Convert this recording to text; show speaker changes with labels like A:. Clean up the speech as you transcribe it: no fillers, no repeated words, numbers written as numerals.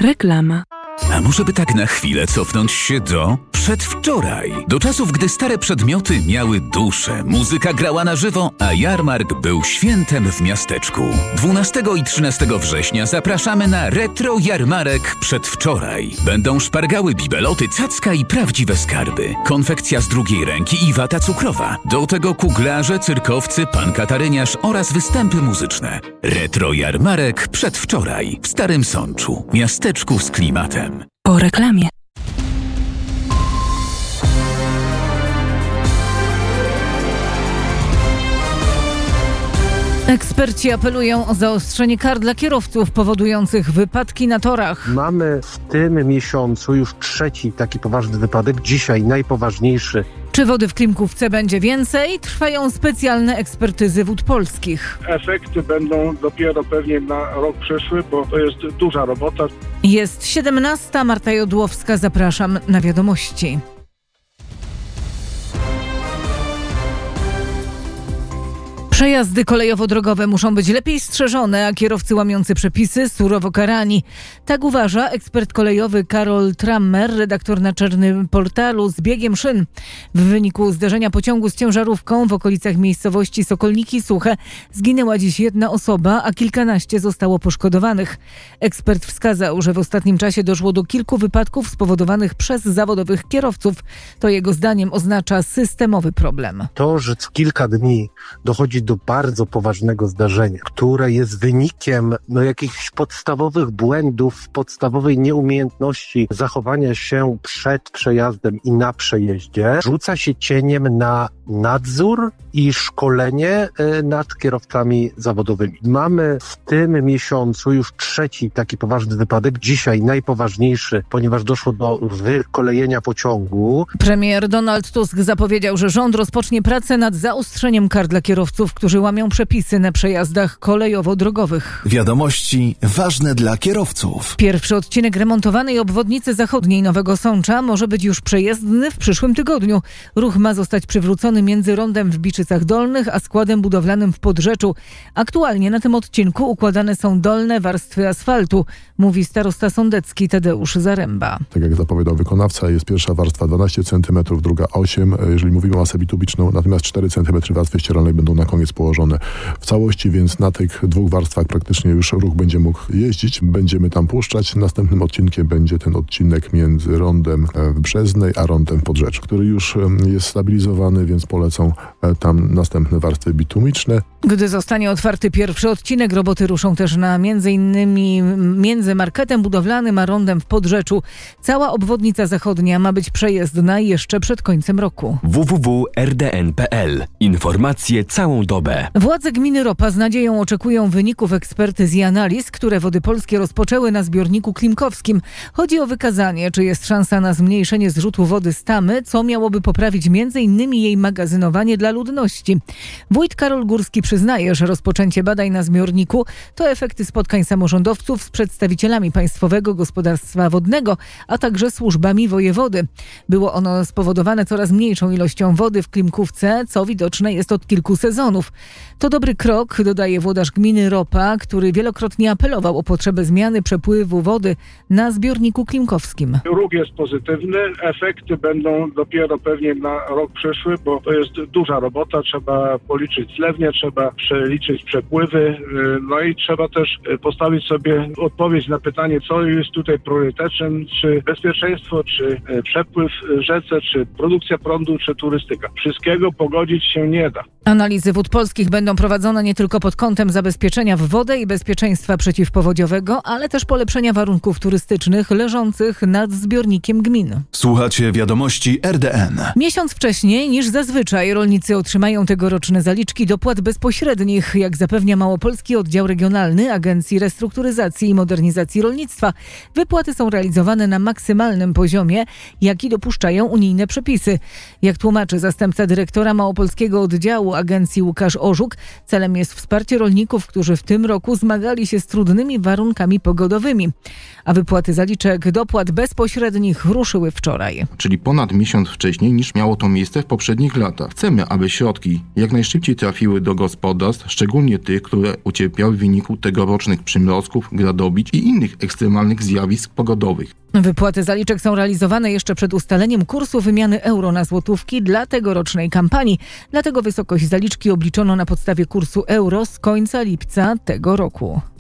A: Reklama.
B: A może by tak na chwilę cofnąć się do przedwczoraj? Do czasów, gdy stare przedmioty miały duszę, muzyka grała na żywo, a jarmark był świętem w miasteczku. 12 i 13 września zapraszamy na retro jarmarek przedwczoraj. Będą szpargały, bibeloty, cacka i prawdziwe skarby. Konfekcja z drugiej ręki i wata cukrowa. Do tego kuglarze, cyrkowcy, pan kataryniarz oraz występy muzyczne. Retro jarmarek przedwczoraj w Starym Sączu, miasteczku z klimatem.
A: Po reklamie.
C: Eksperci apelują o zaostrzenie kar dla kierowców powodujących wypadki na torach.
D: Mamy w tym miesiącu już trzeci taki poważny wypadek, dzisiaj najpoważniejszy.
C: Czy wody w Klimkówce będzie więcej? Trwają specjalne ekspertyzy Wód Polskich.
E: Efekty będą dopiero pewnie na rok przyszły, bo to jest duża robota.
C: Jest 17. Marta Jodłowska. Zapraszam na wiadomości. Przejazdy kolejowo-drogowe muszą być lepiej strzeżone, a kierowcy łamiący przepisy surowo karani. Tak uważa ekspert kolejowy Karol Trammer, redaktor naczelnym portalu Z biegiem szyn. W wyniku zderzenia pociągu z ciężarówką w okolicach miejscowości Sokolniki Suche zginęła dziś jedna osoba, a kilkanaście zostało poszkodowanych. Ekspert wskazał, że w ostatnim czasie doszło do kilku wypadków spowodowanych przez zawodowych kierowców. To jego zdaniem oznacza systemowy problem.
D: To, że co kilka dni dochodzi do bardzo poważnego zdarzenia, które jest wynikiem jakichś podstawowych błędów, podstawowej nieumiejętności zachowania się przed przejazdem i na przejeździe, rzuca się cieniem na nadzór i szkolenie nad kierowcami zawodowymi. Mamy w tym miesiącu już trzeci taki poważny wypadek, dzisiaj najpoważniejszy, ponieważ doszło do wykolejenia pociągu.
C: Premier Donald Tusk zapowiedział, że rząd rozpocznie pracę nad zaostrzeniem kar dla kierowców, którzy łamią przepisy na przejazdach kolejowo-drogowych.
F: Wiadomości ważne dla kierowców.
C: Pierwszy odcinek remontowanej obwodnicy zachodniej Nowego Sącza może być już przejezdny w przyszłym tygodniu. Ruch ma zostać przywrócony między rondem w Biczycach Dolnych a składem budowlanym w Podrzeczu. Aktualnie na tym odcinku układane są dolne warstwy asfaltu, mówi starosta sądecki Tadeusz Zaręba.
G: Tak jak zapowiadał wykonawca, jest pierwsza warstwa 12 cm, druga 8 jeżeli mówimy o masę bitumiczną, natomiast 4 cm warstwy ścieralnej będą na koniec położone w całości, więc na tych dwóch warstwach praktycznie już ruch będzie mógł jeździć. Będziemy tam puszczać. Następnym odcinkiem będzie ten odcinek między rondem w Brzeznej a rondem w Podrzeczu, który już jest stabilizowany, więc polecą tam następne warstwy bitumiczne.
C: Gdy zostanie otwarty pierwszy odcinek, roboty ruszą też na między marketem budowlanym a rondem w Podrzeczu. Cała obwodnica zachodnia ma być przejezdna jeszcze przed końcem roku.
H: www.rdn.pl. Informacje całą dobę.
C: Władze gminy Ropa z nadzieją oczekują wyników ekspertyz i analiz, które Wody Polskie rozpoczęły na zbiorniku klimkowskim. Chodzi o wykazanie, czy jest szansa na zmniejszenie zrzutu wody z Tamy, co miałoby poprawić m.in. jej magazynowanie dla ludności. Wójt Karol Górski przyznaje, że rozpoczęcie badań na zbiorniku to efekty spotkań samorządowców z przedstawicielami Państwowego Gospodarstwa Wodnego, a także służbami wojewody. Było ono spowodowane coraz mniejszą ilością wody w Klimkówce, co widoczne jest od kilku sezonów. To dobry krok, dodaje włodarz gminy Ropa, który wielokrotnie apelował o potrzebę zmiany przepływu wody na zbiorniku klimkowskim.
E: Ruch jest pozytywny, efekty będą dopiero pewnie na rok przyszły, bo to jest duża robota, trzeba policzyć zlewnie, trzeba przeliczyć przepływy, no i trzeba też postawić sobie odpowiedź na pytanie, co jest tutaj priorytetem, czy bezpieczeństwo, czy przepływ w rzece, czy produkcja prądu, czy turystyka. Wszystkiego pogodzić się nie da.
C: Analizy Wód Polskich będą prowadzone nie tylko pod kątem zabezpieczenia w wodę i bezpieczeństwa przeciwpowodziowego, ale też polepszenia warunków turystycznych leżących nad zbiornikiem gmin.
F: Słuchacie wiadomości RDN.
C: Miesiąc wcześniej niż zazwyczaj rolnicy otrzymają tegoroczne zaliczki dopłat bezpośrednich. Jak zapewnia Małopolski Oddział Regionalny Agencji Restrukturyzacji i Modernizacji Rolnictwa, wypłaty są realizowane na maksymalnym poziomie, jaki dopuszczają unijne przepisy. Jak tłumaczy zastępca dyrektora Małopolskiego Oddziału Rządu Agencji Łukasz Orzuk. Celem jest wsparcie rolników, którzy w tym roku zmagali się z trudnymi warunkami pogodowymi. A wypłaty zaliczek dopłat bezpośrednich ruszyły wczoraj.
A: Czyli ponad miesiąc wcześniej niż miało to miejsce w poprzednich latach. Chcemy, aby środki jak najszybciej trafiły do gospodarstw, szczególnie tych, które ucierpiały w wyniku tegorocznych przymrozków, gradobić i innych ekstremalnych zjawisk pogodowych.
C: Wypłaty zaliczek są realizowane jeszcze przed ustaleniem kursu wymiany euro na złotówki dla tegorocznej kampanii. Dlatego wysokość zaliczki obliczono na podstawie kursu euro z końca lipca tego roku.